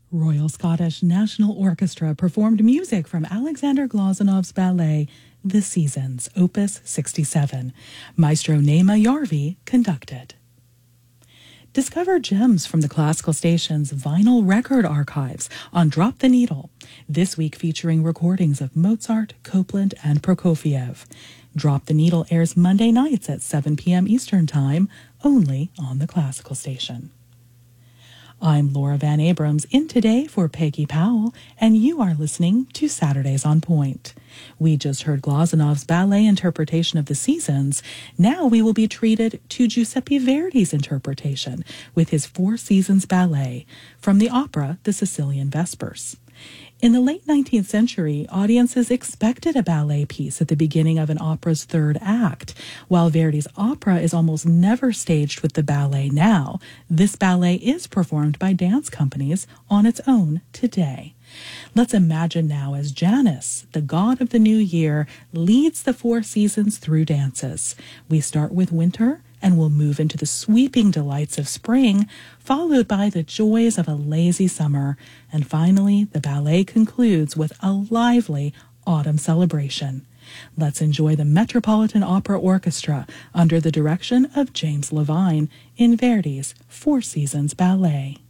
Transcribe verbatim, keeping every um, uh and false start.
Royal Scottish National Orchestra performed music from Alexander Glazanov's ballet, The Seasons, Opus sixty-seven. Maestro Nema Yarvi conducted. Discover gems from the classical station's vinyl record archives on Drop the Needle, this week featuring recordings of Mozart, Copland, and Prokofiev. Drop the Needle airs Monday nights at seven p.m. Eastern Time, only on the classical station. I'm Laura Van Abrams, in today for Peggy Powell, and you are listening to Saturdays on Point. We just heard Glazanov's ballet interpretation of The Seasons. Now we will be treated to Giuseppe Verdi's interpretation with his Four Seasons ballet from the opera The Sicilian Vespers. In the late nineteenth century, audiences expected a ballet piece at the beginning of an opera's third act. While Verdi's opera is almost never staged with the ballet now, this ballet is performed by dance companies on its own today. Let's imagine now as Janus, the god of the new year, leads the four seasons through dances. We start with winter and we'll move into the sweeping delights of spring, followed by the joys of a lazy summer. And finally, the ballet concludes with a lively autumn celebration. Let's enjoy the Metropolitan Opera Orchestra under the direction of James Levine in Verdi's Four Seasons Ballet.